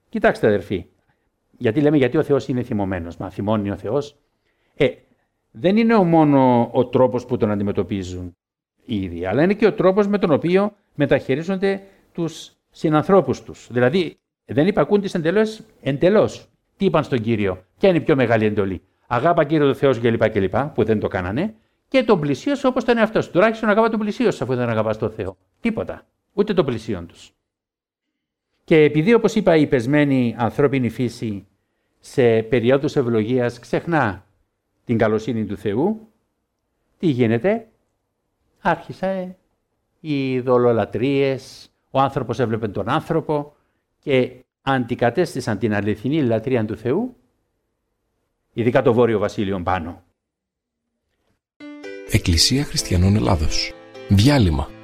Κοιτάξτε αδερφοί, γιατί ο Θεός είναι θυμωμένος. Μα θυμώνει ο Θεός. Δεν είναι μόνο ο τρόπος που τον αντιμετωπίζουν οι ίδιοι, αλλά είναι και ο τρόπος με τον οποίο μεταχειρίζονται τους συνανθρώπους τους. Δηλαδή δεν υπακούν εντελώς. Τι είπαν στον Κύριο, ποια είναι η πιο μεγάλη εντολή? Αγάπα Κύριο του Θεός κλπ. Που δεν το κάνανε. Και τον πλησίος όπως τον εαυτό σου. Τουλάχιστον αγάπα τον πλησίον αφού δεν αγαπάς τον Θεό. Τίποτα. Ούτε τον πλησίον τους. Και επειδή, όπως είπα, η πεσμένη ανθρώπινη φύση σε περιόδους ευλογίας ξεχνά την καλοσύνη του Θεού, τι γίνεται? Άρχισαν οι δολολατρίες, ο άνθρωπος έβλεπε τον άνθρωπο και αντικατέστησαν την αληθινή λατρεία του Θεού, ειδικά το Βόρειο Βασίλειο πάνω. Εκκλησία Χριστιανών Ελλάδος. Διάλειμμα.